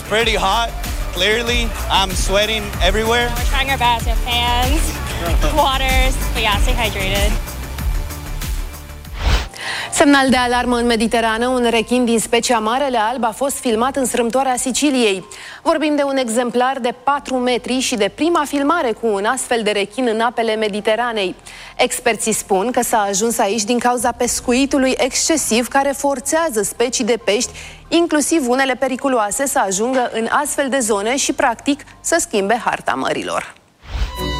pretty hot. Clearly, I'm sweating everywhere. We're trying our best with fans, waters, but yeah, stay hydrated. Semnal de alarmă în Mediterană, un rechin din specia Marele Alb a fost filmat în strâmtoarea Siciliei. Vorbim de un exemplar de 4 metri și de prima filmare cu un astfel de rechin în apele Mediteranei. Experții spun că s-a ajuns aici din cauza pescuitului excesiv care forțează specii de pești, inclusiv unele periculoase, să ajungă în astfel de zone și, practic, să schimbe harta mărilor.